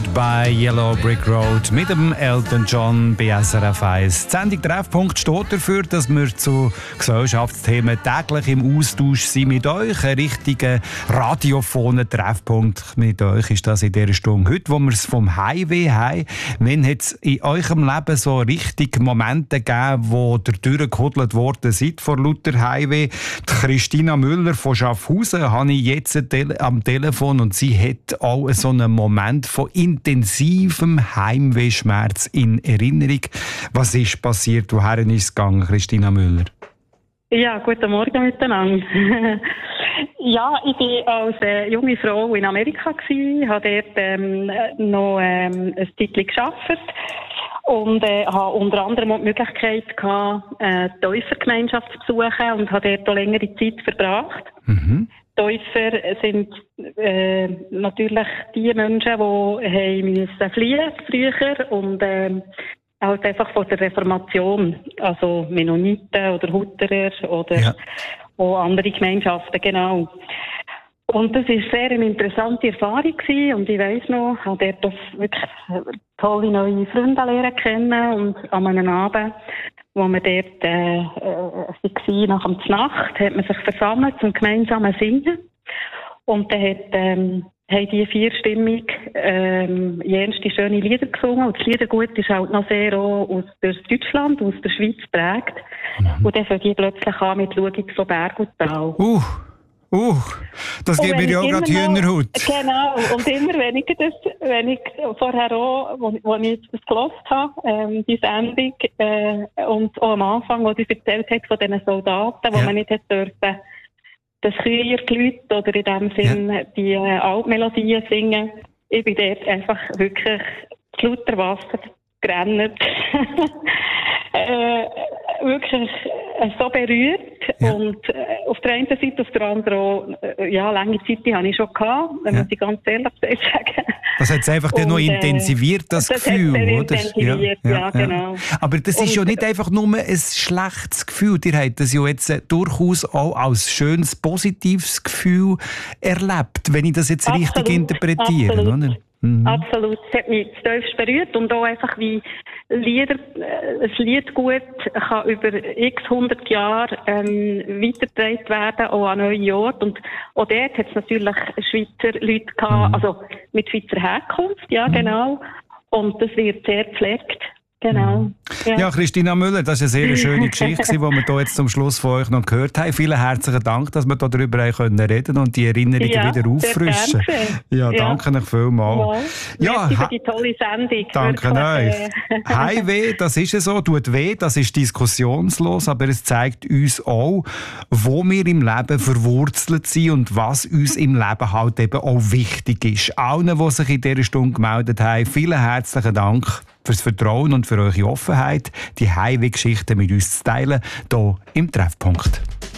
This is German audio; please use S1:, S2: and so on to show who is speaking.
S1: by Yellow Brick Road mit dem Elton John bei SRF 1. Die Sendung Treffpunkt steht dafür, dass wir zu Gesellschaftsthemen täglich im Austausch sind mit euch. Ein richtiger radiophoner Treffpunkt mit euch ist das in dieser Stunde. Heute, wo wir es vom Highway haben, wenn hat es in eurem Leben so richtig Momente gegeben, wo ihr durchgehudelt worden seid vor lauter Highway? Die Christina Müller von Schaffhausen habe ich jetzt am Telefon und sie hat auch so einen Moment von intensivem Heimwehschmerz in Erinnerung. Was ist passiert? Woher ist es gegangen, Christina Müller?
S2: Ja, guten Morgen miteinander. Ja, ich war als junge Frau in Amerika, habe dort noch ein Zeitchen gearbeitet und habe unter anderem auch die Möglichkeit gehabt, die Täufergemeinschaft zu besuchen und habe dort auch längere Zeit verbracht. Mhm. Täufer sind natürlich die Menschen, die fliehen früher und halt einfach von der Reformation, also Mennoniten oder Hutterer oder auch andere Gemeinschaften, genau. Und das war sehr eine interessante Erfahrung gewesen. Und ich weiss noch, ich habe dort wirklich tolle neue Freunde lernen kennen und an einem Abend, wo wir dort waren, nach der Nacht, hat man sich versammelt zum gemeinsamen Singen. Und dann haben die vierstimmig jenste schöne Lieder gesungen. Und das Liedergut ist halt noch sehr auch aus Deutschland, aus der Schweiz geprägt. Mhm. Und dann fangen die plötzlich an mit «Schau von Berg und Tal».
S1: Das gibt mir ja auch gerade Hühnerhaut.
S2: Genau, und immer wenn ich vorher auch, wo ich das gehört habe, die Sendung, und auch am Anfang, wo sie erzählt hat von diesen Soldaten, wo man nicht hätte dürfen, das Chöiergelüt oder in dem Sinn die Altmelodien singen. Ich bin dort einfach wirklich zu lauter Wasser gerannt. Wirklich so berührt. Ja. Und auf der einen Seite, auf der anderen auch, lange Zeit die habe ich schon gehabt, muss ich ganz ehrlich sagen.
S1: Das hat es einfach noch intensiviert, das Gefühl, oder?
S2: Intensiviert, ja, genau.
S1: Aber das ist ja nicht einfach nur ein schlechtes Gefühl. Ihr habt das ja jetzt durchaus auch als schönes, positives Gefühl erlebt, wenn ich das jetzt richtig interpretiere,
S2: absolut.
S1: Oder?
S2: Mhm. Absolut. Es hat mich tiefst berührt und auch einfach wie ein Liedgut kann über x 100 Jahre weitergetragen werden, auch an neue Orte. Und auch dort hat es natürlich Schweizer Leute gehabt, also mit Schweizer Herkunft, genau. Und das wird sehr gepflegt. Genau.
S1: Ja, Christina Müller, das ist eine sehr schöne Geschichte, die wir hier jetzt zum Schluss von euch noch gehört haben. Vielen herzlichen Dank, dass wir darüber reden können und die Erinnerungen wieder auffrischen. Ja, danke euch vielmals.
S2: Merci für die tolle Sendung.
S1: Danke euch. Heimweh, das ist es so, tut weh, das ist diskussionslos, aber es zeigt uns auch, wo wir im Leben verwurzelt sind und was uns im Leben halt eben auch wichtig ist. Allen, die sich in dieser Stunde gemeldet haben, vielen herzlichen Dank fürs Vertrauen und für eure Offenheit, die Heimweh-Geschichten mit uns zu teilen, hier im Treffpunkt.